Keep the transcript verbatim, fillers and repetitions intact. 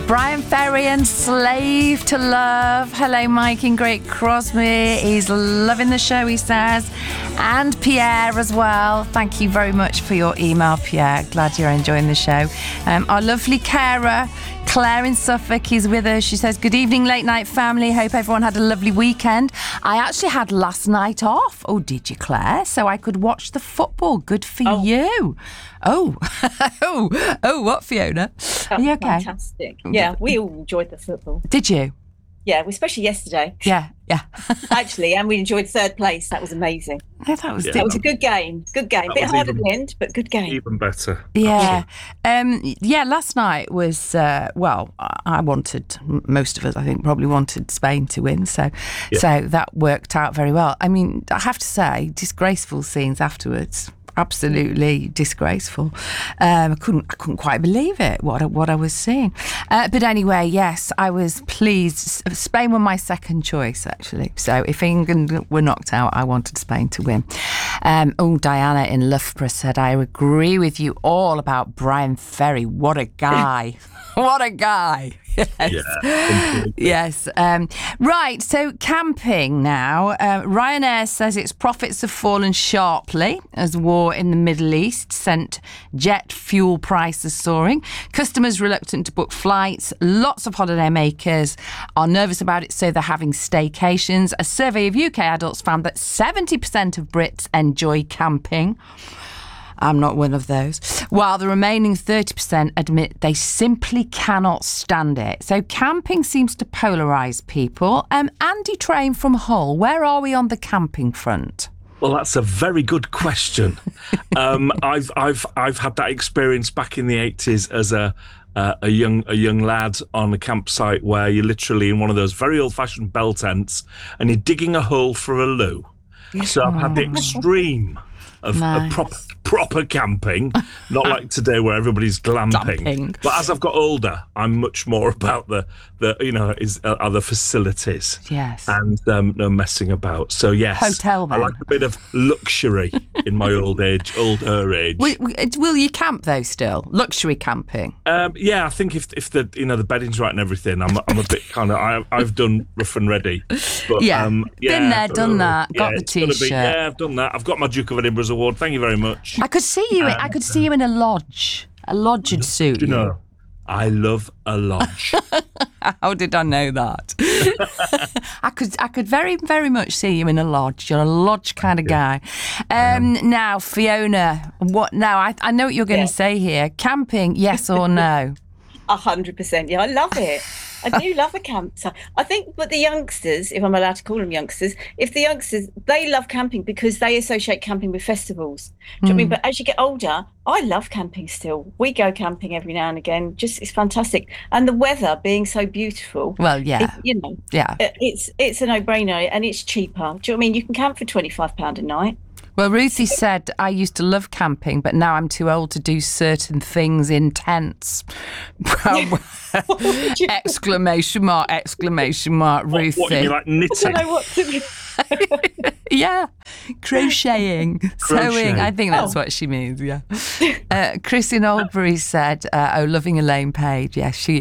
Brian Ferry and Slave to Love. Hello, Mike in Great Crosby. He's loving the show, he says. And Pierre as well. Thank you very much for your email, Pierre. Glad you're enjoying the show. Um, our lovely carer, Claire in Suffolk, is with us. She says, good evening, late night family. Hope everyone had a lovely weekend. I actually had last night off. Oh, did you, Claire? So I could watch the football. Good for oh. you. Oh, oh, oh, what, Fiona? Are you okay? Fantastic. Yeah, we all enjoyed the football. Did you? Yeah, especially yesterday. Yeah, yeah. Actually, and we enjoyed third place. That was amazing. No, that was yeah. That was a good game. Good game. A bit hard even, at the end, but good game. Even better. Yeah. Um, yeah, last night was, uh, well, I wanted, most of us, I think, probably wanted Spain to win. So, yeah. so that worked out very well. I mean, I have to say, disgraceful scenes afterwards. Absolutely disgraceful. Um, I couldn't, I couldn't quite believe it. What, I, what I was seeing. Uh, but anyway, yes, I was pleased. Spain were my second choice, actually. So if England were knocked out, I wanted Spain to win. Um, oh, Diana in Loughborough said, I agree with you all about Brian Ferry. What a guy! What a guy! Yes. Yeah, yes. Um, right, so camping now. Uh, Ryanair says its profits have fallen sharply as war in the Middle East sent jet fuel prices soaring. Customers reluctant to book flights. Lots of holiday makers are nervous about it, so they're having staycations. A survey of U K adults found that seventy percent of Brits enjoy camping. I'm not one of those. While the remaining thirty percent admit they simply cannot stand it. So camping seems to polarise people. Um, Andy Train from Hull, where are we on the camping front? Well, that's a very good question. um, I've I've I've had that experience back in the eighties as a uh, a young a young lad on a campsite where you're literally in one of those very old-fashioned bell tents and you're digging a hole for a loo. So I've had the extreme of, nice. of proper proper camping, not like today where everybody's glamping. glamping. But as I've got older, I'm much more about the the you know is uh, other facilities. Yes. And um, no messing about. So yes, hotel. Then. I like a bit of luxury in my old age, older age. Will, will you camp though? Still luxury camping? Um, yeah, I think if if the you know the bedding's right and everything, I'm I'm a bit kind of I I've done rough and ready. But, yeah. Um, yeah, been there, done that. Yeah, got the t-shirt. Be, yeah, I've done that. I've got my Duke of Edinburgh's award. Thank you very much. I could see you. Um, I could see you in a lodge, a lodge would suit you. You know, I love a lodge. How did I know that? I could, I could very, very much see you in a lodge. You're a lodge kind of guy. Um, um, now, Fiona, what? Now, I, I know what you're going to yeah. say here. Camping, yes or no? A hundred percent. Yeah, I love it. I do love a campsite. I think, but the youngsters, if I'm allowed to call them youngsters, if the youngsters, they love camping because they associate camping with festivals. Do you mm. know what I mean? But as you get older, I love camping still. We go camping every now and again. Just, it's fantastic. And the weather being so beautiful. Well, yeah. It, you know, yeah. It, it's it's a no-brainer and it's cheaper. Do you know what I mean? You can camp for twenty-five pounds a night. Well, Ruthie said, I used to love camping, but now I'm too old to do certain things in tents. exclamation mark, exclamation mark, Ruthie. What, what, you mean, like knitting? I don't know what to do. Yeah, crocheting, Crochet. sewing. I think that's oh. what she means. Yeah. Uh, Chris in Oldbury said, uh, "Oh, loving Elaine Page. Yeah, she